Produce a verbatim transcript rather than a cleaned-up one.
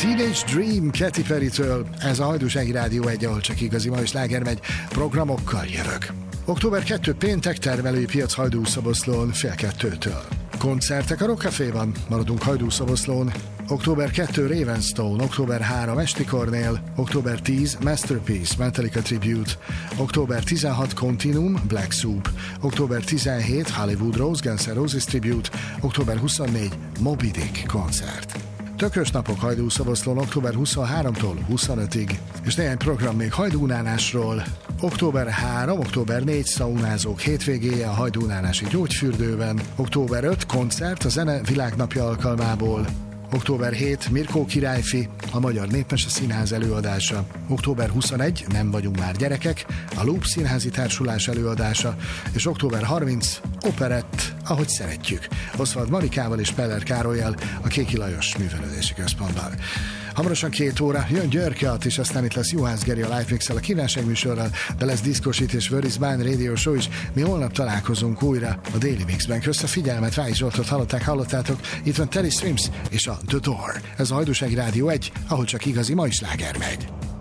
Teenage Dream Katy Perry-től, ez a Hajdúsági Rádió egy, ahol csak igazi ma is sláger megy, programokkal jövök. október kettő péntek, termelői piac Hajdúszoboszlón fél kettőtől. Koncertek a Rock Caféban, maradunk Hajdúszoboszlón. október kettő Ravenstone, október három Esti Kornél, október tíz Masterpiece, Metallica Tribute, október tizenhat Continuum, Black Soup, október tizenhét Hollywood Rose, Guns N' Roses Tribute, október huszonnégy Moby Dick koncert. Tökös napok Hajdúszoboszlón október huszonháromtól huszonötig, és néhány program még hajdúnánásról. október harmadika, október negyedike szaunázók hétvégéje a hajdúnánási gyógyfürdőben, október ötödike koncert a Zene Világnapja alkalmából, október hetedike Mirkó királyfi, a Magyar Népmese Színház előadása, október huszonegyedike Nem vagyunk már gyerekek, a Loop Színházi Társulás előadása, és október harmincadika Operett, ahogy szeretjük, Oswald Marikával és Peller Károlyal a Kéki Lajos Művelődési Központban. Hamarosan két óra jön Györke, és aztán itt lesz Juhász Geri a Live Mix-el, a kívánságműsorral, de lesz diszkosít és Where is Mine Radio Show is. Mi holnap találkozunk újra a Daily Mixben. Kösz a figyelmet, Vági Zsoltot hallották, hallottátok. Itt van Terry Swims és a The Door. Ez a Hajdúsági Rádió egy, ahol csak igazi ma is sláger megy.